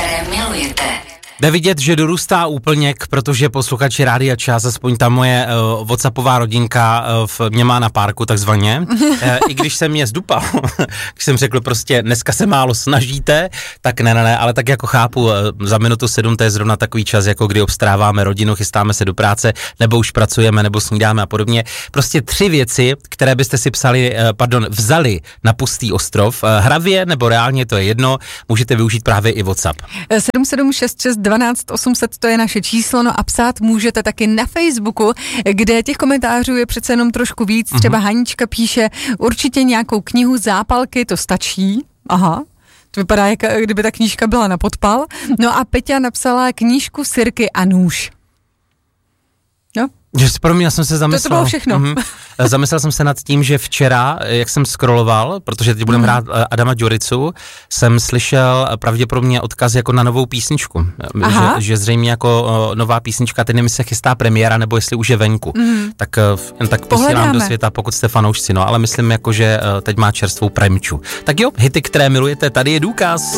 které milujete. Jde vidět, že dorůstá úplněk, protože posluchači Rádia Čas, aspoň ta moje WhatsAppová rodinka mě má na párku takzvaně. I když jsem mě zdupal, když jsem řekl prostě dneska se málo snažíte, tak ne, ale tak jako chápu, za minutu 7 to je zrovna takový čas, jako kdy obstráváme rodinu, chystáme se do práce, nebo už pracujeme, nebo snídáme a podobně. Prostě 3 věci, které byste si vzali na pustý ostrov, hravě nebo reálně, to je jedno, můžete využít právě i WhatsApp. 7766 12 800, to je naše číslo, no a psát můžete taky na Facebooku, kde těch komentářů je přece jenom trošku víc. Třeba Hanička píše, určitě nějakou knihu Zápalky, to stačí. Aha. To vypadá, jak kdyby ta knížka byla na podpal. No a Peťa napsala knížku Sirky a nůž. No. Já jsem se zamyslel. To bylo všechno. Zamyslel jsem se nad tím, že včera, jak jsem scrolloval, protože teď budeme hrát Adama Ďuricu, jsem slyšel pravděpodobně odkaz jako na novou písničku. Že zřejmě jako nová písnička, teď nevím, jestli se chystá premiéra, nebo jestli už je venku. Tak posílám do světa, pokud jste fanoušci, no, ale myslím jako, že teď má čerstvou premču. Tak jo, hity, které milujete, tady je důkaz.